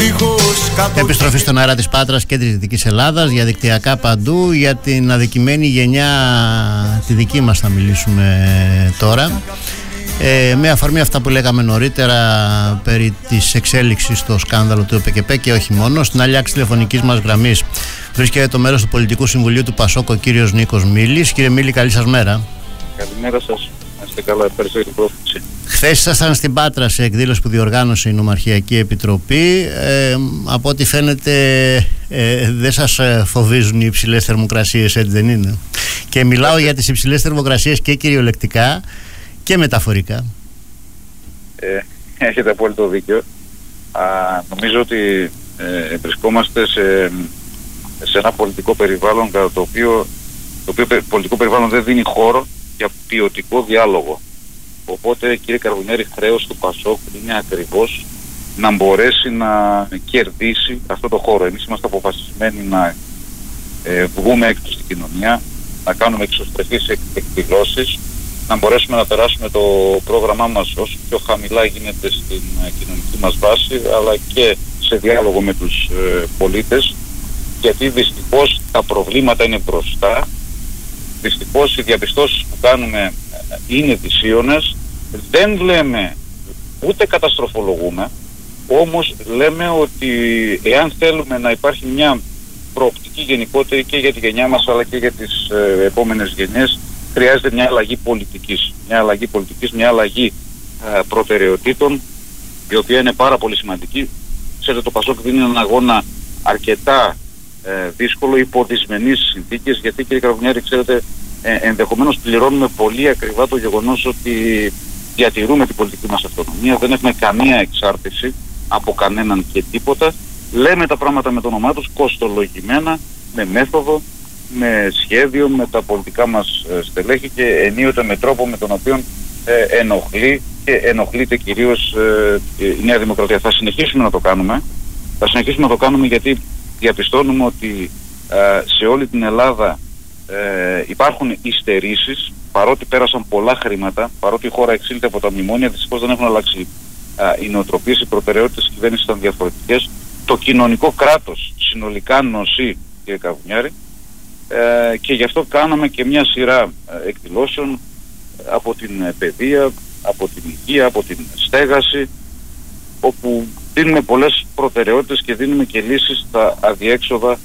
Επιστροφή στον αέρα της Πάτρας και της Δυτικής Ελλάδας, διαδικτυακά παντού. Για την αδικημένη γενιά, τη δική μας, θα μιλήσουμε τώρα. Με αφορμή αυτά που λέγαμε νωρίτερα περί της εξέλιξης στο σκάνδαλο του ΟΠΕΚΕΠΕ και όχι μόνο, στην άλλη άκρη τηλεφωνικής μας γραμμής βρίσκεται το μέλος του Πολιτικού Συμβουλίου του ΠΑΣΟΚ, ο κύριος Νίκος Μίλης. Κύριε Μίλη, καλή σας μέρα. Καλημέρα σας. Είστε καλά, ευχαριστώ για την πρόσκληση. Χθες ήσασταν στην Πάτρα σε εκδήλωση που διοργάνωσε η Νομαρχιακή Επιτροπή. Από ό,τι φαίνεται δεν σας φοβίζουν οι υψηλές θερμοκρασίες, έτσι δεν είναι? Και μιλάω για τις υψηλές θερμοκρασίες και κυριολεκτικά και μεταφορικά. Έχετε απόλυτο δίκιο. Νομίζω ότι βρισκόμαστε σε ένα πολιτικό περιβάλλον κατά το οποίο πολιτικό περιβάλλον δεν δίνει χώρο για ποιοτικό διάλογο. Οπότε, κύριε Καρβουνιάρη, χρέος του ΠΑΣΟΚ είναι ακριβώς να μπορέσει να κερδίσει αυτό το χώρο. Εμείς είμαστε αποφασισμένοι να βγούμε έξω στην κοινωνία, να κάνουμε εξωστρεφείς εκδηλώσεις, να μπορέσουμε να περάσουμε το πρόγραμμά μας όσο πιο χαμηλά γίνεται στην κοινωνική μας βάση, αλλά και σε διάλογο με τους πολίτες, γιατί δυστυχώς τα προβλήματα είναι μπροστά. Δυστυχώς οι διαπιστώσεις που κάνουμε είναι δυσίωνες. Δεν λέμε, ούτε καταστροφολογούμε, όμως λέμε ότι εάν θέλουμε να υπάρχει μια προοπτική γενικότερη και για τη γενιά μας αλλά και για τις επόμενες γενιές, χρειάζεται μια αλλαγή πολιτικής. Μια αλλαγή προτεραιοτήτων, η οποία είναι πάρα πολύ σημαντική. Ξέρετε, το ΠΑΣΟΚ δίνει έναν αγώνα αρκετά δύσκολο, υπό δυσμενείς συνθήκες, γιατί, κύριε Καρβουνιάρη, ξέρετε, ενδεχομένως πληρώνουμε πολύ ακριβά το γεγονός ότι διατηρούμε την πολιτική μας αυτονομία, δεν έχουμε καμία εξάρτηση από κανέναν και τίποτα. Λέμε τα πράγματα με το όνομά τους, κοστολογημένα, με μέθοδο, με σχέδιο, με τα πολιτικά μας στελέχη και ενίοτε με τρόπο με τον οποίο ενοχλεί και ενοχλείται κυρίως η Νέα Δημοκρατία. Θα συνεχίσουμε να το κάνουμε. Γιατί διαπιστώνουμε ότι σε όλη την Ελλάδα υπάρχουν υστερήσεις, παρότι πέρασαν πολλά χρήματα, παρότι η χώρα εξήλθε από τα μνημόνια, δυστυχώς δεν έχουν αλλάξει οι νοοτροπίες, οι προτεραιότητες της κυβέρνησης ήταν διαφορετικές. Το κοινωνικό κράτος συνολικά νοσεί, κύριε Καρβουνιάρη, και γι' αυτό κάναμε και μια σειρά εκδηλώσεων από την παιδεία, από την υγεία, από την στέγαση, όπου δίνουμε πολλές προτεραιότητες και δίνουμε και λύσεις στα αδιέξοδα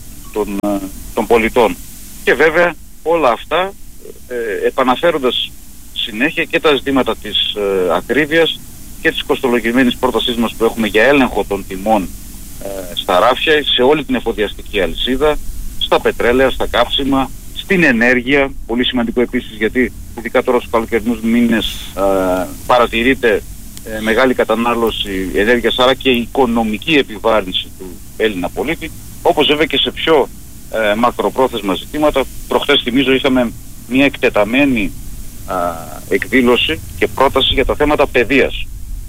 των πολιτών. Και βέβαια όλα αυτά επαναφέροντας συνέχεια και τα ζητήματα της ακρίβειας και της κοστολογημένης πρότασής μας που έχουμε για έλεγχο των τιμών στα ράφια, σε όλη την εφοδιαστική αλυσίδα, στα πετρέλαια, στα καύσιμα, στην ενέργεια. Πολύ σημαντικό επίσης, γιατί ειδικά τώρα στους καλοκαιρινούς μήνες παρατηρείται μεγάλη κατανάλωση ενέργειας, άρα και οικονομική επιβάρυνση του Έλληνα πολίτη, όπως βέβαια και σε πιο μακροπρόθεσμα ζητήματα. Προχθές, θυμίζω, είχαμε μια εκτεταμένη εκδήλωση και πρόταση για τα θέματα παιδείας,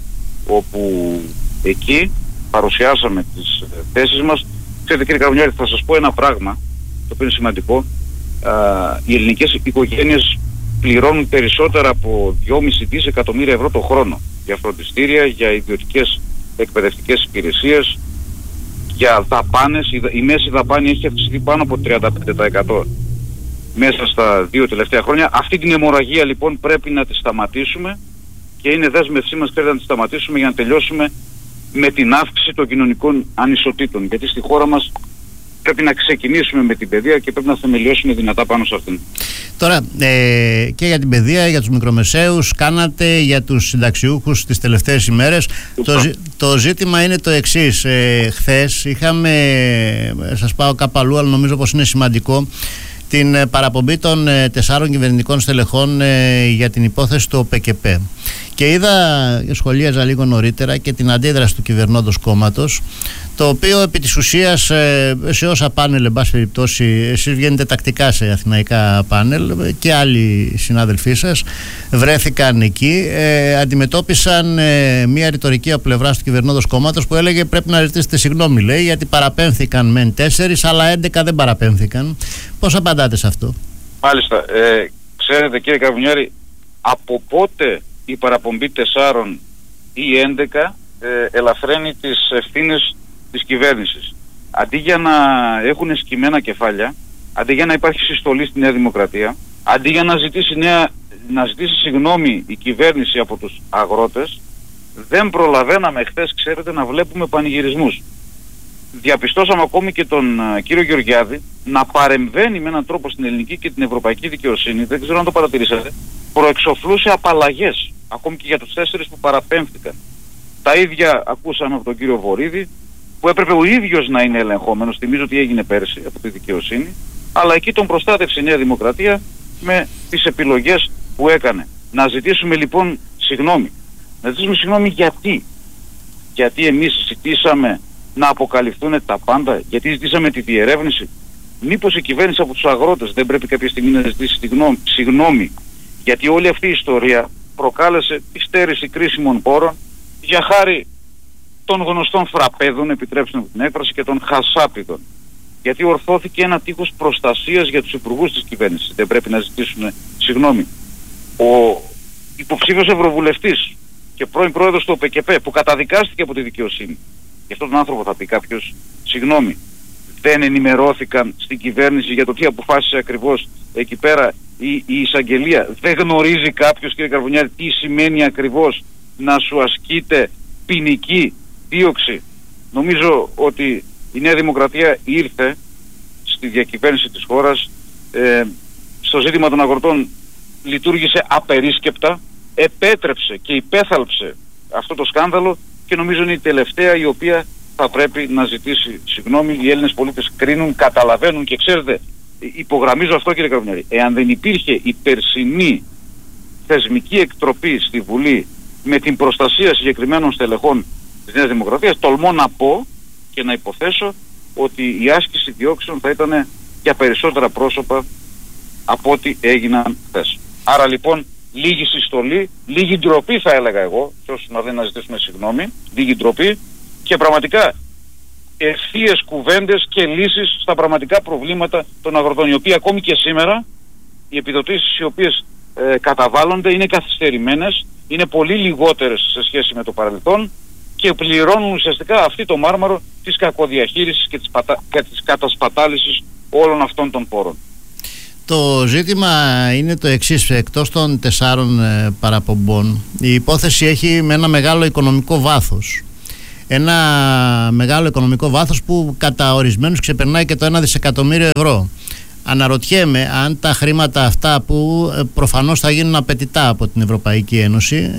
όπου εκεί παρουσιάσαμε τις θέσεις μας. Ξέρετε, κύριε Καρβουνιάρη, θα σας πω ένα πράγμα το οποίο είναι σημαντικό. Οι ελληνικές οικογένειες πληρώνουν περισσότερα από 2,5 δισεκατομμύρια ευρώ το χρόνο για φροντιστήρια, για ιδιωτικές εκπαιδευτικές υπηρεσίες, για δαπάνες. Η μέση δαπάνη έχει αυξηθεί πάνω από 35% μέσα στα 2 τελευταία χρόνια. Αυτή την αιμορραγία λοιπόν πρέπει να τη σταματήσουμε και είναι δέσμευσή μας, πρέπει να τη σταματήσουμε για να τελειώσουμε με την αύξηση των κοινωνικών ανισοτήτων. Γιατί στη χώρα μας πρέπει να ξεκινήσουμε με την παιδεία και πρέπει να θεμελιώσουμε δυνατά πάνω σε αυτήν. Τώρα, και για την παιδεία, για τους μικρομεσαίους, κάνατε για τους συνταξιούχους τις τελευταίες ημέρες. Το ζήτημα είναι το εξής. Χθες είχαμε, σας πάω κάπου αλλού, αλλά νομίζω πως είναι σημαντικό, την παραπομπή των 4 κυβερνητικών στελεχών για την υπόθεση του ΟΠΕΚΕΠΕ. Και σχολίαζα λίγο νωρίτερα και την αντίδραση του κυβερνώντος κόμματος, το οποίο επί της ουσίας σε όσα πάνελ, εν πάση περιπτώσει, εσείς βγαίνετε τακτικά σε αθηναϊκά πάνελ και άλλοι συνάδελφοί σας βρέθηκαν εκεί, αντιμετώπισαν μια ρητορική από πλευράς του κυβερνώντος κόμματος που έλεγε πρέπει να ζητήσετε συγγνώμη, λέει, γιατί παραπέμφθηκαν μεν 4 αλλά 11 δεν παραπέμφθηκαν. Πώς απαντάτε σε αυτό? Μάλιστα, ξέρετε, κύριε Καρβουνιάρη, από πότε η παραπομπή 4 ή 11 ελαφραίνει τις ευθύνες της κυβέρνησης, αντί για να έχουν σκυμμένα κεφάλια, αντί για να υπάρχει συστολή στη Νέα Δημοκρατία, αντί για να ζητήσει συγγνώμη η κυβέρνηση από τους αγρότες, δεν προλαβαίναμε χθες, ξέρετε, να βλέπουμε πανηγυρισμούς. Διαπιστώσαμε ακόμη και τον κύριο Γεωργιάδη να παρεμβαίνει με έναν τρόπο στην ελληνική και την ευρωπαϊκή δικαιοσύνη, δεν ξέρω αν το παρατηρήσατε, προεξοφλούσε απαλλαγές, ακόμη και για τους 4 που παραπέμφθηκαν. Τα ίδια ακούσαμε από τον κύριο Βορίδη, που έπρεπε ο ίδιος να είναι ελεγχόμενος, θυμίζω ότι έγινε πέρσι από τη δικαιοσύνη, αλλά εκεί τον προστάτευσε η Νέα Δημοκρατία με τις επιλογές που έκανε. Να ζητήσουμε λοιπόν συγγνώμη. Να ζητήσουμε συγγνώμη γιατί. Γιατί εμείς ζητήσαμε να αποκαλυφθούν τα πάντα, γιατί ζητήσαμε τη διερεύνηση. Μήπως η κυβέρνηση από τους αγρότες δεν πρέπει κάποια στιγμή να ζητήσει συγγνώμη, γιατί όλη αυτή η ιστορία προκάλεσε τη στέρηση κρίσιμων πόρων για χάρη των γνωστών φραπέδων, επιτρέψτε μου την έκφραση, και των χασάπιδων. Γιατί ορθώθηκε ένα τείχος προστασίας για τους υπουργούς της κυβέρνησης. Δεν πρέπει να ζητήσουν συγγνώμη. Ο υποψήφιος ευρωβουλευτής και πρώην πρόεδρος του ΟΠΕΚΕΠΕ που καταδικάστηκε από τη δικαιοσύνη, γι' αυτόν τον άνθρωπο θα πει κάποιος συγγνώμη. Δεν ενημερώθηκαν στην κυβέρνηση για το τι αποφάσισε ακριβώς εκεί πέρα η εισαγγελία. Δεν γνωρίζει κάποιος, κύριε Καρβουνιάρη, τι σημαίνει ακριβώς να σου ασκείται ποινική δίωξη. Νομίζω ότι η Νέα Δημοκρατία ήρθε στη διακυβέρνηση της χώρας, στο ζήτημα των αγροτών λειτουργήσε απερίσκεπτα, επέτρεψε και υπέθαλψε αυτό το σκάνδαλο και νομίζω είναι η τελευταία η οποία θα πρέπει να ζητήσει συγγνώμη. Οι Έλληνες πολίτες κρίνουν, καταλαβαίνουν και ξέρετε, υπογραμμίζω αυτό κύριε Καρβουνιάρη, εάν δεν υπήρχε η περσινή θεσμική εκτροπή στη Βουλή με την προστασία συγκεκριμένων στελεχών της Νέας Δημοκρατίας, τολμώ να πω και να υποθέσω ότι η άσκηση διώξεων θα ήταν για περισσότερα πρόσωπα από ό,τι έγιναν χθες. Άρα λοιπόν λίγη συστολή, λίγη ντροπή θα έλεγα εγώ, και όσους να δεν να ζητήσουμε συγγνώμη, λίγη ντροπή και πραγματικά ευθείες κουβέντες και λύσεις στα πραγματικά προβλήματα των αγροτών, οι οποίοι ακόμη και σήμερα οι επιδοτήσεις οι οποίες καταβάλλονται είναι καθυστερημένες, είναι πολύ λιγότερες σε σχέση με το παρελθόν και πληρώνουν ουσιαστικά αυτή το μάρμαρο της κακοδιαχείρισης και της κατασπατάλησης όλων αυτών των πόρων. Το ζήτημα είναι το εξής: εκτός των 4 παραπομπών, η υπόθεση έχει με ένα μεγάλο οικονομικό βάθος. Ένα μεγάλο οικονομικό βάθος που κατά ορισμένους ξεπερνάει και το 1 δισεκατομμύριο ευρώ. Αναρωτιέμαι αν τα χρήματα αυτά, που προφανώς θα γίνουν απαιτητά από την Ευρωπαϊκή Ένωση,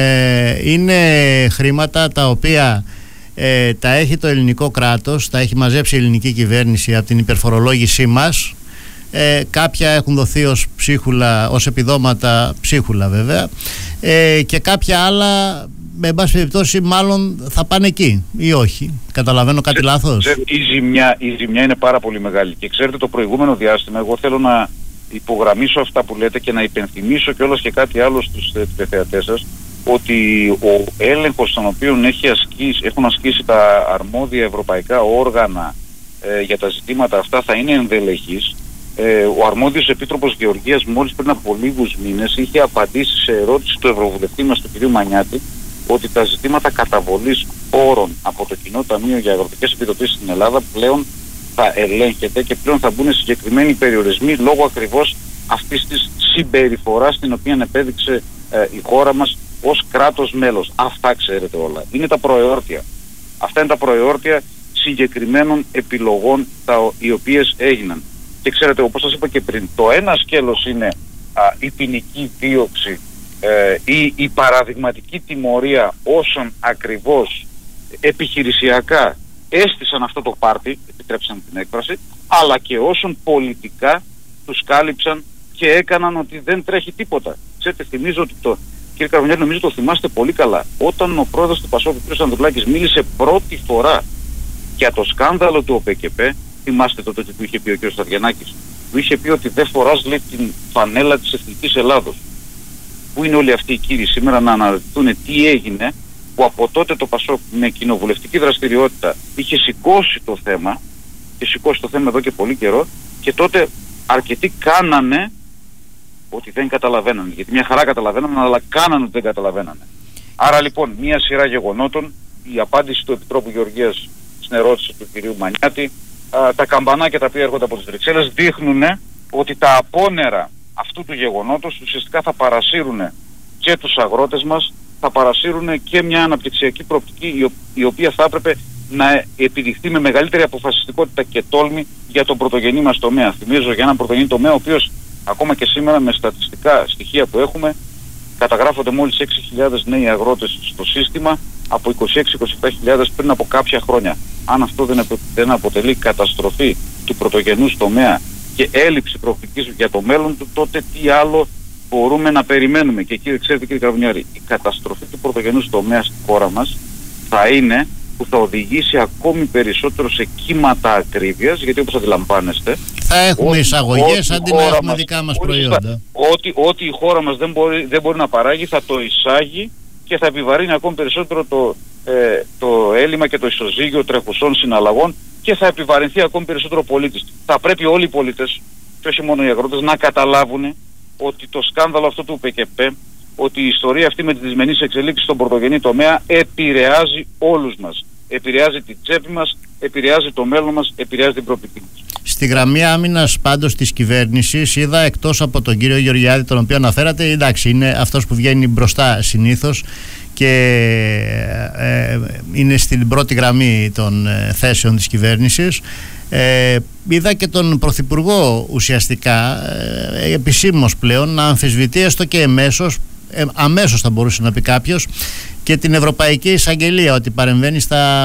είναι χρήματα τα οποία τα έχει το ελληνικό κράτος, τα έχει μαζέψει η ελληνική κυβέρνηση από την υπερφορολόγησή μας. Κάποια έχουν δοθεί ως ψίχουλα, ως επιδόματα ψίχουλα βέβαια, και κάποια άλλα με εν πάση περιπτώσει μάλλον θα πάνε εκεί ή όχι. Καταλαβαίνω κάτι λάθος? Η ζημιά είναι πάρα πολύ μεγάλη και ξέρετε το προηγούμενο διάστημα εγώ θέλω να υπογραμμίσω αυτά που λέτε και να υπενθυμίσω κιόλας και κάτι άλλο στους τηλεθεατές σας, ότι ο έλεγχος τον οποίο έχουν ασκήσει τα αρμόδια ευρωπαϊκά όργανα για τα ζητήματα αυτά θα είναι ενδελεχής. Ο αρμόδιος Επίτροπος Γεωργίας μόλις πριν από λίγους μήνες είχε απαντήσει σε ερώτηση του Ευρωβουλευτή μας του κ. Μανιάτη ότι τα ζητήματα καταβολής πόρων από το Κοινό Ταμείο για Αγροτικές Επιδοτήσεις στην Ελλάδα πλέον θα ελέγχεται και πλέον θα μπουν συγκεκριμένοι περιορισμοί λόγω ακριβώς αυτής της συμπεριφοράς την οποία επέδειξε η χώρα μας ως κράτος μέλος. Αυτά ξέρετε όλα. Είναι τα προεόρτια. Αυτά είναι τα προεόρτια συγκεκριμένων επιλογών οι οποίες έγιναν. Και ξέρετε, όπως σας είπα και πριν, το ένα σκέλος είναι η ποινική δίωξη ή η παραδειγματική τιμωρία όσων ακριβώς επιχειρησιακά έστησαν αυτό το πάρτι, επιτρέψαν την έκφραση, αλλά και όσων πολιτικά τους κάλυψαν και έκαναν ότι δεν τρέχει τίποτα. Ξέρετε, θυμίζω ότι κύριε Καρβουνιάρη, νομίζω το θυμάστε πολύ καλά, όταν ο πρόεδρος του ΠΑΣΟΚ, κ. Ανδρουλάκης, μίλησε πρώτη φορά για το σκάνδαλο του ΟΠΕΚΕΠΕ, θυμάστε τότε ότι του είχε πει ο κ. Σταδιανάκης, του είχε πει ότι δεν φοράς, λέει, την φανέλα της Εθνικής Ελλάδος. Πού είναι όλοι αυτοί οι κύριοι σήμερα να αναρωτηθούν τι έγινε, που από τότε το ΠΑΣΟΚ με κοινοβουλευτική δραστηριότητα είχε σηκώσει το θέμα, και σηκώσει το θέμα εδώ και πολύ καιρό, και τότε αρκετοί κάνανε ότι δεν καταλαβαίνανε. Γιατί μια χαρά καταλαβαίνανε, αλλά κάνανε ότι δεν καταλαβαίνανε. Άρα λοιπόν, μια σειρά γεγονότων, η απάντηση του Επιτρόπου Γεωργίας στην ερώτηση του κυρίου Μανιάτη, τα καμπανάκια τα οποία έρχονται από τις Βρυξέλλες δείχνουν ότι τα απόνερα αυτού του γεγονότος ουσιαστικά θα παρασύρουν και τους αγρότες μας, θα παρασύρουν και μια αναπτυξιακή προοπτική η οποία θα έπρεπε να επιδειχθεί με μεγαλύτερη αποφασιστικότητα και τόλμη για τον πρωτογενή μας τομέα. Θυμίζω για έναν πρωτογενή τομέα ο οποίος ακόμα και σήμερα με στατιστικά στοιχεία που έχουμε καταγράφονται μόλις 6.000 νέοι αγρότες στο σύστημα από 26-27.000 πριν από κάποια χρόνια. Αν αυτό δεν αποτελεί καταστροφή του πρωτογενούς τομέα και έλλειψη προοπτικής για το μέλλον του, τότε τι άλλο μπορούμε να περιμένουμε? Και ξέρετε κύριε Καρβουνιάρη, η καταστροφή του πρωτογενούς τομέα στη χώρα μας θα είναι που θα οδηγήσει ακόμη περισσότερο σε κύματα ακρίβειας, γιατί όπως αντιλαμβάνεστε θα έχουμε εισαγωγές αντί να έχουμε δικά μας προϊόντα. Ό,τι η χώρα μας δεν μπορεί να παράγει θα το εισάγει και θα επιβαρύνει ακόμη περισσότερο το έλλειμμα και το ισοζύγιο τρεχουσών συναλλαγών και θα επιβαρυνθεί ακόμη περισσότερο ο πολίτης. Θα πρέπει όλοι οι πολίτες και όχι μόνο οι αγρότες να καταλάβουν ότι το σκάνδαλο αυτό του ΠΚΠ, ότι η ιστορία αυτή με τις δυσμενείς εξελίξεις στον πρωτογενή τομέα επηρεάζει όλους μας. Επηρεάζει την τσέπη μας, επηρεάζει το μέλλον μας, επηρεάζει την προοπτική μας. Στη γραμμή άμυνας πάντως της κυβέρνησης είδα, εκτός από τον κύριο Γεωργιάδη τον οποίο αναφέρατε, εντάξει είναι αυτός που βγαίνει μπροστά συνήθως και είναι στην πρώτη γραμμή των θέσεων της κυβέρνησης, είδα και τον Πρωθυπουργό ουσιαστικά επισήμως πλέον να αμφισβητεί έστω και αμέσως θα μπορούσε να πει κάποιος και την Ευρωπαϊκή Εισαγγελία ότι παρεμβαίνει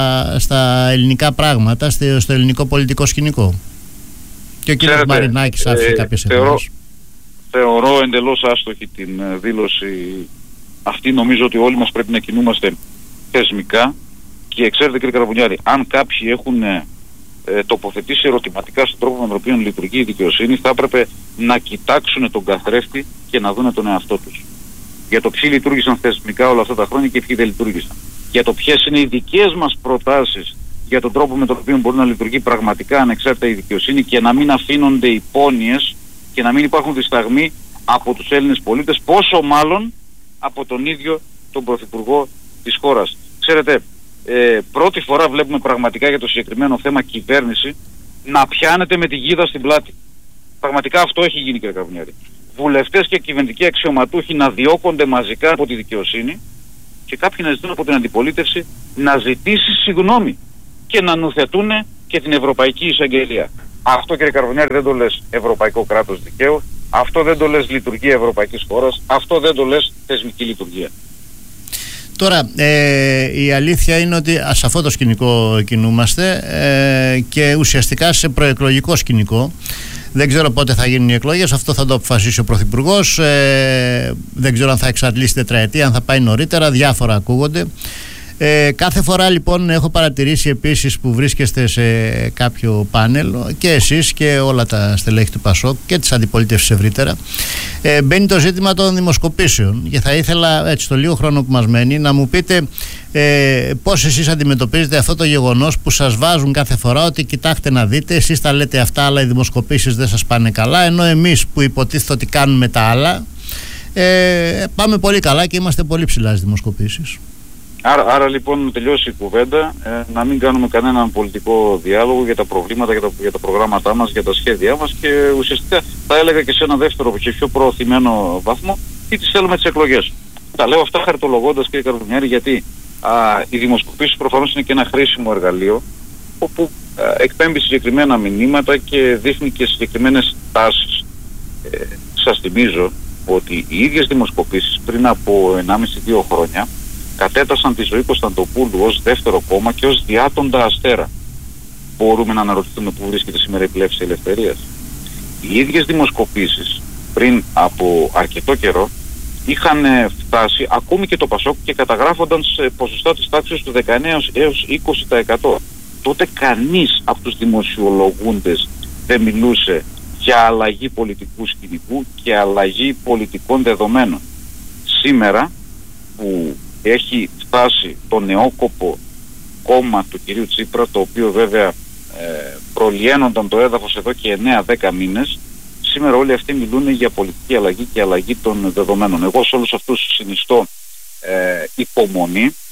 στα ελληνικά πράγματα, στο ελληνικό πολιτικό σκηνικό. Και ο κ. Μαρινάκης άφησε κάποιες ευθύνες. Θεωρώ εντελώς άστοχη την δήλωση αυτή. Νομίζω ότι όλοι μας πρέπει να κινούμαστε θεσμικά και ξέρετε κύριε Καραβουνιάρη, αν κάποιοι έχουν τοποθετήσει ερωτηματικά στον τρόπο με τον οποίο λειτουργεί η δικαιοσύνη, θα έπρεπε να κοιτάξουν τον καθρέφτη και να δουν τον εαυτό τους. Για το ποιοι λειτουργήσαν θεσμικά όλα αυτά τα χρόνια και ποιοι δεν λειτουργήσαν. Για το ποιες είναι οι δικές μας προτάσεις για τον τρόπο με τον οποίο μπορεί να λειτουργεί πραγματικά ανεξάρτητα η δικαιοσύνη και να μην αφήνονται υπόνοιες και να μην υπάρχουν δισταγμοί από τους Έλληνες πολίτες, πόσο μάλλον από τον ίδιο τον Πρωθυπουργό της χώρας. Ξέρετε, πρώτη φορά βλέπουμε πραγματικά για το συγκεκριμένο θέμα κυβέρνηση να πιάνεται με τη γίδα στην πλάτη. Πραγματικά αυτό έχει γίνει κύριε Καρβουνιάρη. Βουλευτές και κυβερνητικοί αξιωματούχοι να διώκονται μαζικά από τη δικαιοσύνη και κάποιοι να ζητούν από την αντιπολίτευση να ζητήσει συγγνώμη και να νουθετούν και την Ευρωπαϊκή Εισαγγελία. Αυτό κύριε Καρβουνιάρη δεν το λες ευρωπαϊκό κράτος δικαίου, αυτό δεν το λες λειτουργία ευρωπαϊκής χώρας, αυτό δεν το λες θεσμική λειτουργία. Τώρα, η αλήθεια είναι ότι σε αυτό το σκηνικό κινούμαστε και ουσιαστικά σε προεκλογικό σκηνικό. Δεν ξέρω πότε θα γίνουν οι εκλογές, αυτό θα το αποφασίσει ο Πρωθυπουργός. Δεν ξέρω αν θα εξαντλήσει τετραετία, αν θα πάει νωρίτερα, διάφορα ακούγονται. Κάθε φορά λοιπόν έχω παρατηρήσει επίσης που βρίσκεστε σε κάποιο πάνελ και εσείς και όλα τα στελέχη του ΠΑΣΟΚ και της αντιπολίτευσης ευρύτερα, μπαίνει το ζήτημα των δημοσκοπήσεων και θα ήθελα έτσι το λίγο χρόνο που μας μένει να μου πείτε πώς εσείς αντιμετωπίζετε αυτό το γεγονός που σας βάζουν κάθε φορά ότι κοιτάξτε να δείτε, εσείς τα λέτε αυτά αλλά οι δημοσκοπήσεις δεν σας πάνε καλά, ενώ εμείς που υποτίθεται ότι κάνουμε τα άλλα πάμε πολύ καλά και είμαστε πολύ ψηλά στις δημοσκοπήσεις. Άρα λοιπόν τελειώσει η κουβέντα, να μην κάνουμε κανέναν πολιτικό διάλογο για τα προβλήματα, για τα προγράμματά μας, για τα σχέδιά μας και ουσιαστικά θα έλεγα και σε ένα δεύτερο και πιο προωθημένο βαθμό τι τις θέλουμε τις εκλογές. Τα λέω αυτά χαριτολογώντας κύριε Καρβουνιάρη γιατί οι δημοσκοπήσεις προφανώς είναι και ένα χρήσιμο εργαλείο όπου εκπέμπει συγκεκριμένα μηνύματα και δείχνει και συγκεκριμένες τάσεις. Σας θυμίζω ότι οι ίδιες δημοσκοπήσεις πριν από 1,5-2 χρόνια κατέτασαν τη Ζωή Κωνσταντοπούλου ως δεύτερο κόμμα και ως διάτοντα αστέρα. Μπορούμε να αναρωτηθούμε πού βρίσκεται σήμερα η Πλεύση Ελευθερίας. Οι ίδιες δημοσκοπήσεις πριν από αρκετό καιρό είχαν φτάσει ακόμη και το ΠΑΣΟΚ και καταγράφονταν σε ποσοστά της τάξης του 19 έως 20%. Τότε κανείς από τους δημοσιολογούντες δεν μιλούσε για αλλαγή πολιτικού σκηνικού και αλλαγή πολιτικών δεδομένων. Σήμερα που έχει φτάσει το νεόκοπο κόμμα του κυρίου Τσίπρα, το οποίο βέβαια προλιένονταν το έδαφος εδώ και 9-10 μήνες, σήμερα όλοι αυτοί μιλούν για πολιτική αλλαγή και αλλαγή των δεδομένων. Εγώ σε όλους αυτούς συνιστώ υπομονή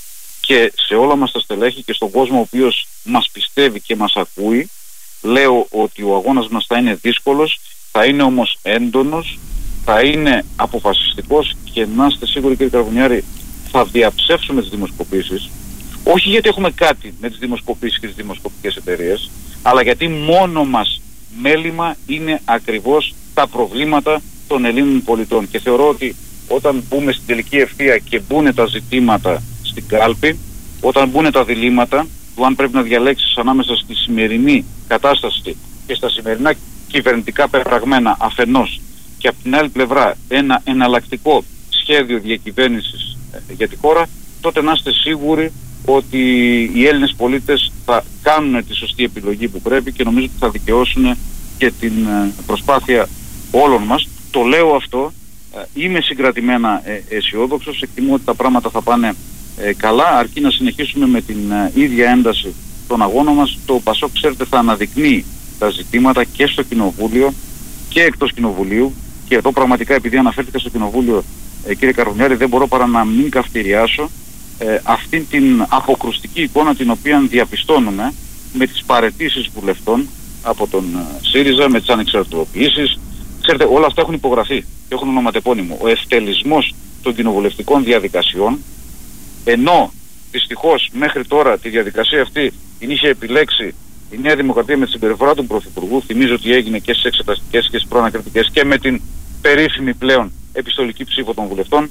και σε όλα μας τα στελέχη και στον κόσμο ο οποίος μας πιστεύει και μας ακούει, λέω ότι ο αγώνας μας θα είναι δύσκολος, θα είναι όμως έντονος, θα είναι αποφασιστικός και να είστε σίγουροι, κύριε Καρβουνιάρη, θα διαψεύσουμε τις δημοσκοπήσεις, όχι γιατί έχουμε κάτι με τις δημοσκοπήσεις και τις δημοσκοπικές εταιρείες, αλλά γιατί μόνο μας μέλημα είναι ακριβώς τα προβλήματα των Ελλήνων πολιτών. Και θεωρώ ότι όταν μπούμε στην τελική ευθεία και μπουν τα ζητήματα στην κάλπη, όταν μπουν τα διλήμματα του αν πρέπει να διαλέξεις ανάμεσα στη σημερινή κατάσταση και στα σημερινά κυβερνητικά πεπραγμένα αφενός και από την άλλη πλευρά ένα εναλλακτικό σχέδιο διακυβέρνησης για τη χώρα, τότε να είστε σίγουροι ότι οι Έλληνες πολίτες θα κάνουν τη σωστή επιλογή που πρέπει και νομίζω ότι θα δικαιώσουν και την προσπάθεια όλων μας. Το λέω αυτό, είμαι συγκρατημένα αισιόδοξος, εκτιμώ ότι τα πράγματα θα πάνε καλά, αρκεί να συνεχίσουμε με την ίδια ένταση των αγώνων μας. Το ΠΑΣΟΚ, ξέρετε, θα αναδεικνύει τα ζητήματα και στο Κοινοβούλιο και εκτός Κοινοβουλίου, και εδώ πραγματικά, επειδή αναφέρθηκα στο Κοινοβούλιο, κύριε Καρβουνιάρη, δεν μπορώ παρά να μην καυτηριάσω αυτήν την αποκρουστική εικόνα την οποία διαπιστώνουμε με τις παραιτήσεις βουλευτών από τον ΣΥΡΙΖΑ, με τις ανεξαρτητοποιήσεις. Ξέρετε, όλα αυτά έχουν υπογραφεί και έχουν ονοματεπώνυμο. Ο ευτελισμός των κοινοβουλευτικών διαδικασιών, ενώ δυστυχώς μέχρι τώρα τη διαδικασία αυτή την είχε επιλέξει η Νέα Δημοκρατία με τη συμπεριφορά του Πρωθυπουργού, θυμίζω ότι έγινε και στις εξεταστικές και στις προανακριτικές και με την περίφημη πλέον επιστολική ψήφο των βουλευτών,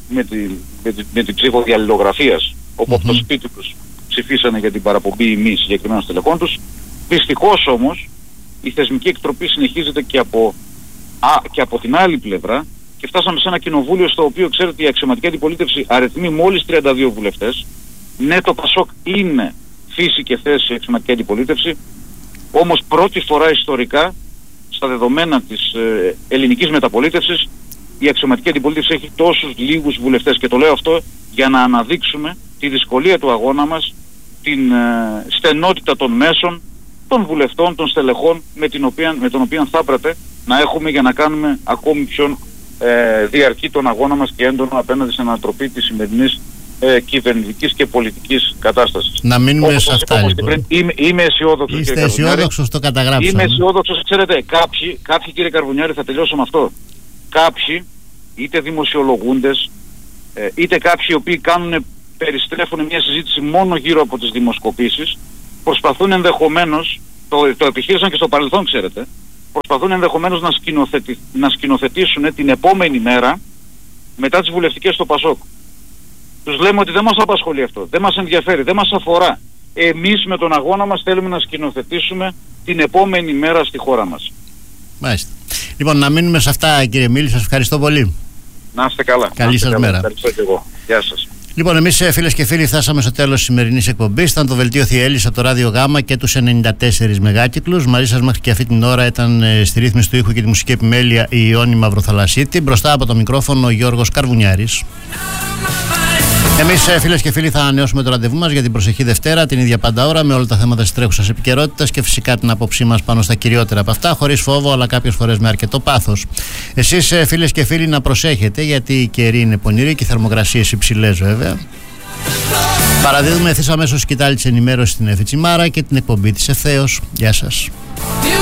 με την ψήφο διαλληλογραφίας, όπου από το σπίτι τους ψηφίσανε για την παραπομπή ή μη συγκεκριμένων στελεχών τους. Δυστυχώς όμως η θεσμική εκτροπή συνεχίζεται και από την άλλη πλευρά, και φτάσαμε σε ένα κοινοβούλιο στο οποίο, ξέρετε, η αξιωματική αντιπολίτευση αριθμεί μόλις 32 βουλευτές. Ναι, το ΠΑΣΟΚ είναι φύση και θέση η αξιωματική αντιπολίτευση, όμως πρώτη φορά ιστορικά στα δεδομένα της ελληνικής μεταπολίτευσης η αξιωματική αντιπολίτευση έχει τόσους λίγους βουλευτές, και το λέω αυτό για να αναδείξουμε τη δυσκολία του αγώνα μας, την στενότητα των μέσων, των βουλευτών, των στελεχών με τον οποίο θα έπρεπε να έχουμε για να κάνουμε ακόμη πιο διαρκή τον αγώνα μας και έντονο απέναντι στην ανατροπή της σημερινής κυβερνητικής και πολιτικής κατάστασης. Να μείνουμε σε αυτά, λοιπόν. Είμαι αισιόδοξος. Είστε αισιόδοξος, το καταγράψαμε. Είμαι αισιόδοξος, ξέρετε, κάποιοι, κύριε Καρβουνιάρη, θα τελειώσω με αυτό. Κάποιοι, είτε δημοσιολογούντες, είτε κάποιοι οι οποίοι περιστρέφουν μια συζήτηση μόνο γύρω από τις δημοσκοπήσεις, προσπαθούν ενδεχομένως, το επιχείρησαν και στο παρελθόν, ξέρετε, προσπαθούν ενδεχομένως να σκηνοθετήσουν την επόμενη μέρα μετά τις βουλευτικές στο ΠΑΣΟΚ. Τους λέμε ότι δεν μας απασχολεί αυτό, δεν μας ενδιαφέρει, δεν μας αφορά. Εμείς με τον αγώνα μας θέλουμε να σκηνοθετήσουμε την επόμενη μέρα στη χώρα μας. Μάλιστα. Λοιπόν, να μείνουμε σε αυτά, κύριε Μίλη, σας ευχαριστώ πολύ. Να είστε καλά. Καλή σας μέρα. Ευχαριστώ και εγώ. Γεια σας. Λοιπόν, εμείς, φίλες και φίλοι, φτάσαμε στο τέλος της σημερινής εκπομπής. Ήταν το Δελτίο Θιέλης από το Ράδιο Γάμα και τους 94 μεγάκυκλους. Μαζί σας μέχρι και αυτή την ώρα ήταν στη ρύθμιση του ήχου και τη μουσική επιμέλεια η Ιόνη Μαυροθαλασσίτη. Μπροστά από το μικρόφωνο ο Γιώργος Καρβουνιάρης. Εμείς, φίλες και φίλοι, θα ανανεώσουμε το ραντεβού μας για την προσεχή Δευτέρα, την ίδια πάντα ώρα, με όλα τα θέματα της τρέχουσας επικαιρότητας και φυσικά την άποψή μας πάνω στα κυριότερα από αυτά, χωρίς φόβο, αλλά κάποιες φορές με αρκετό πάθος. Εσείς, φίλες και φίλοι, να προσέχετε, γιατί οι καιροί είναι πονηροί και οι θερμοκρασίες υψηλές, βέβαια. Παραδίδουμε ευθύς αμέσως σκητάλη της ενημέρωσης στην Εφη Τσιμάρα και την εκπομπή της ευθέως. Γεια σας.